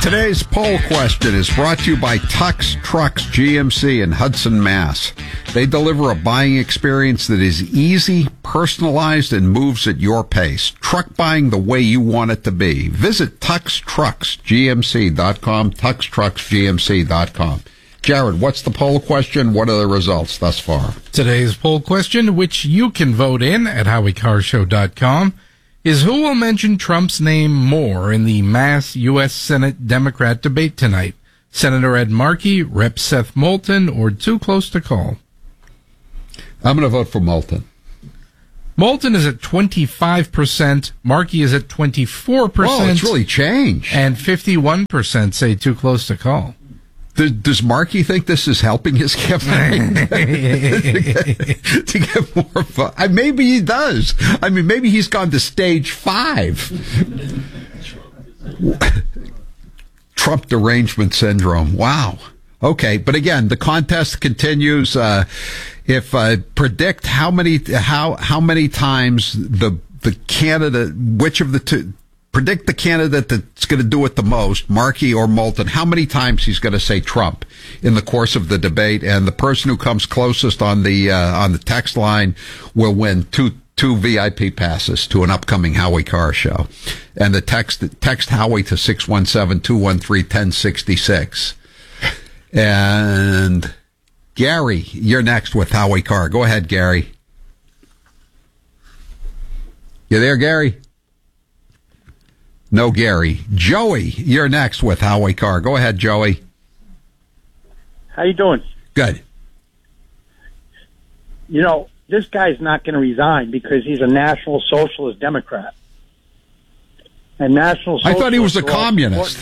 Today's poll question is brought to you by Tux Trucks GMC in Hudson, Mass. They deliver a buying experience that is easy, personalized, and moves at your pace. Truck buying the way you want it to be. Visit TuxTrucksGMC.com, TuxTrucksGMC.com. Jared, what's the poll question? What are the results thus far? Today's poll question, which you can vote in at HowieCarShow.com, is who will mention Trump's name more in the mass U.S. Senate Democrat debate tonight? Senator Ed Markey, Rep. Seth Moulton, or too close to call? I'm going to vote for Moulton. Moulton is at 25%. Markey is at 24%. Oh, it's really changed. And 51% say too close to call. Does Markey think this is helping his campaign to get more votes? Maybe he does. I mean, maybe he's gone to stage 5. Trump derangement syndrome. Wow. Okay, but again, the contest continues. If predict how many times the candidate, which of the two. Predict the candidate that's going to do it the most, Markey or Moulton, how many times he's going to say Trump in the course of the debate, and the person who comes closest on the text line will win two VIP passes to an upcoming Howie Carr show. And the text Howie to 617-213-1066. And Gary, you're next with Howie Carr. Go ahead, Gary. You there, Gary? No, Gary. Joey, you're next with Howie Carr. Go ahead, Joey. How you doing? Good. You know, this guy's not going to resign because he's a National Socialist Democrat. And National Socialist... I thought he was a communist.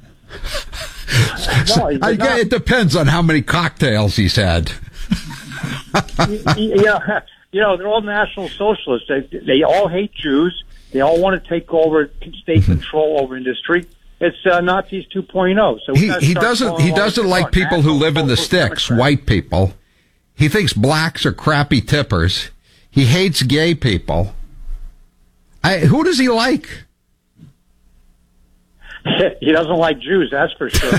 No, it depends on how many cocktails he's had. Yeah, you know, they're all National Socialists. They all hate Jews. They all want to take over state control over industry. It's Nazis 2.0. So he doesn't like people who live in the sticks, white people. He thinks blacks are crappy tippers. He hates gay people. Who does he like? He doesn't like Jews, that's for sure.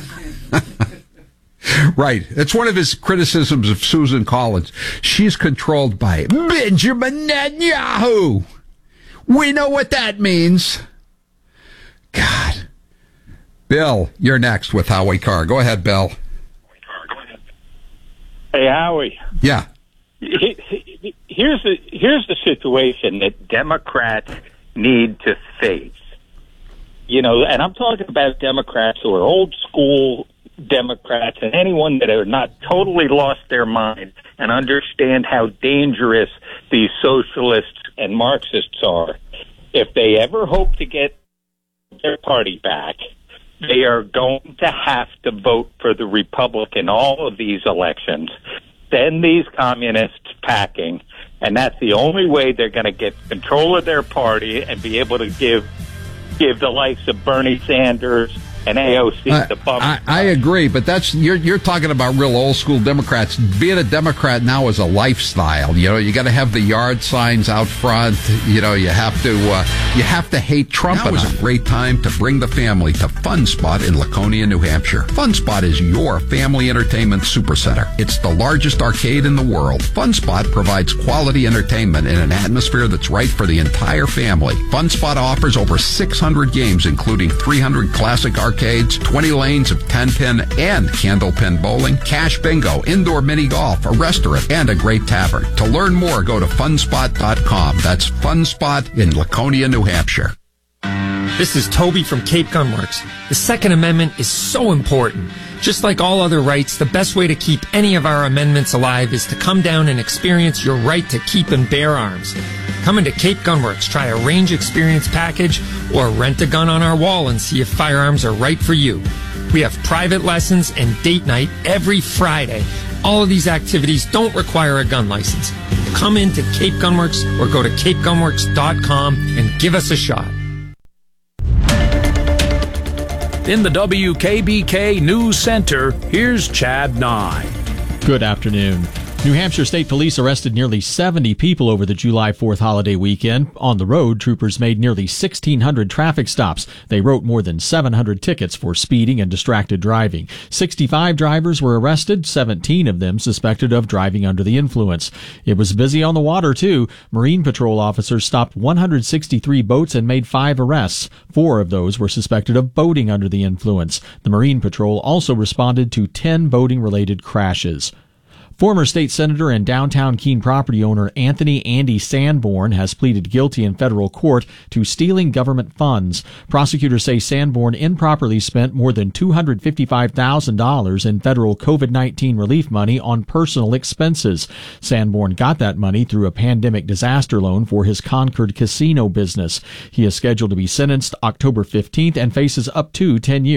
Right. It's one of his criticisms of Susan Collins. She's controlled by Benjamin Netanyahu. We know what that means. God. Bill, you're next with Howie Carr. Go ahead, Bill. Hey, Howie. Yeah. Here's the situation that Democrats need to face. You know, and I'm talking about Democrats who are old school Democrats and anyone that are not totally lost their mind and understand how dangerous these socialists and Marxists are. If they ever hope to get their party back, they are going to have to vote for the Republican all of these elections. Send these communists packing, and that's the only way they're going to get control of their party and be able to give the likes of Bernie Sanders and AOC the bump. I agree, but that's you're talking about real old school Democrats. Being a Democrat now is a lifestyle. You know, you got to have the yard signs out front. You know, you have to hate Trump. Now is a great time to bring the family to Fun Spot in Laconia, New Hampshire. Fun Spot is your family entertainment supercenter. It's the largest arcade in the world. Fun Spot provides quality entertainment in an atmosphere that's right for the entire family. Fun Spot offers over 600 games, including 300 classic arcades, 20 lanes of 10-pin and candlepin bowling, cash bingo, indoor mini golf, a restaurant, and a great tavern. To learn more, go to funspot.com. That's Funspot in Laconia, New Hampshire. This is Toby from Cape Gunworks. The Second Amendment is so important. Just like all other rights, the best way to keep any of our amendments alive is to come down and experience your right to keep and bear arms. Come into Cape Gunworks, try a range experience package, or rent a gun on our wall and see if firearms are right for you. We have private lessons and date night every Friday. All of these activities don't require a gun license. Come into Cape Gunworks or go to capegunworks.com and give us a shot. In the WKBK News Center, here's Chad Nye. Good afternoon. New Hampshire State Police arrested nearly 70 people over the July 4th holiday weekend. On the road, troopers made nearly 1,600 traffic stops. They wrote more than 700 tickets for speeding and distracted driving. 65 drivers were arrested, 17 of them suspected of driving under the influence. It was busy on the water, too. Marine Patrol officers stopped 163 boats and made 5 arrests. 4 of those were suspected of boating under the influence. The Marine Patrol also responded to 10 boating-related crashes. Former state senator and downtown Keene property owner Andy Sanborn has pleaded guilty in federal court to stealing government funds. Prosecutors say Sanborn improperly spent more than $255,000 in federal COVID-19 relief money on personal expenses. Sanborn got that money through a pandemic disaster loan for his Concord casino business. He is scheduled to be sentenced October 15th and faces up to 10 years.